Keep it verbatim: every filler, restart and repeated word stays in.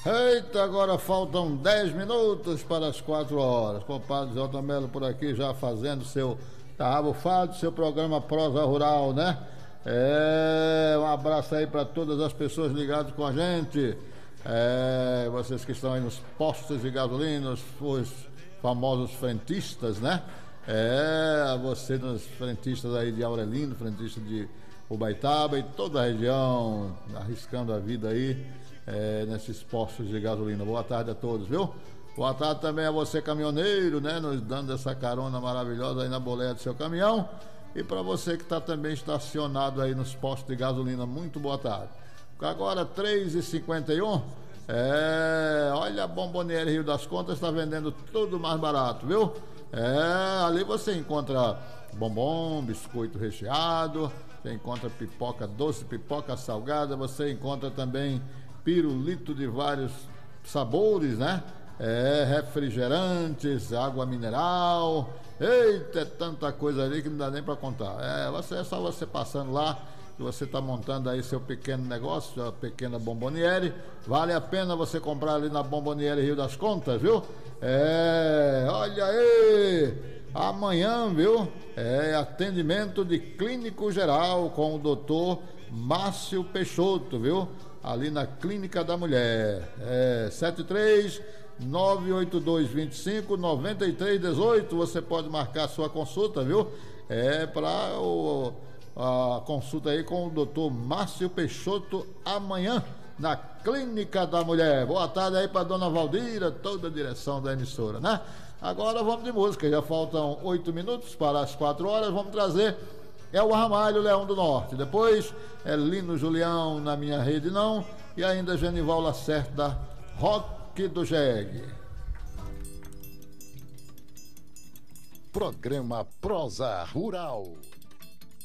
Eita, agora faltam dez minutos para as quatro horas. Compadre Jota Melo por aqui já fazendo seu tá abufado, seu programa Prosa Rural, né? É, um abraço aí para todas as pessoas ligadas com a gente. É, vocês que estão aí nos postos de gasolina, os, os famosos frentistas, né? É, você nos frentistas aí de Aurelino, frentista de Ubaitaba e toda a região, arriscando a vida aí é, nesses postos de gasolina. Boa tarde a todos, viu? Boa tarde também a você, caminhoneiro, né? Nos dando essa carona maravilhosa aí na boleia do seu caminhão. E para você que está também estacionado aí nos postos de gasolina, muito boa tarde. Agora três e cinquenta e um, é, olha, a Bomboniere Rio das Contas está vendendo tudo mais barato, viu? É, ali você encontra bombom, biscoito recheado, você encontra pipoca doce, pipoca salgada, você encontra também pirulito de vários sabores, né? É, refrigerantes, água mineral, eita, é tanta coisa ali que não dá nem para contar. É, você, é só você passando lá, que você está montando aí seu pequeno negócio, sua pequena bomboniere, vale a pena você comprar ali na Bomboniere Rio das Contas, viu? É, olha aí, amanhã, viu? É atendimento de clínico geral com o doutor Márcio Peixoto, viu? Ali na Clínica da Mulher. É sete três nove oito dois dois cinco nove três um oito. Você pode marcar sua consulta, viu? É para a consulta aí com o doutor Márcio Peixoto amanhã na Clínica da Mulher. Boa tarde aí para dona Valdira, toda a direção da emissora, né? Agora vamos de música, já faltam oito minutos para as quatro horas. Vamos trazer é o Ramalho, Leão do Norte. Depois é Lino Julião, Na Minha Rede Não. E ainda Genival Lacerda, Rock do Jegue. Programa Prosa Rural.